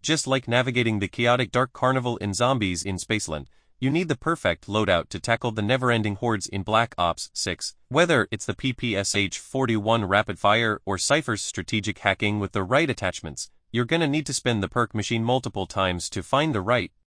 Just like navigating the chaotic dark carnival in Zombies in Spaceland, you need the perfect loadout to tackle the never-ending hordes in Black Ops 6. Whether it's the PPSH-41 rapid fire or Cypher's strategic hacking with the right attachments, you're gonna need to spin the perk machine multiple times to find the right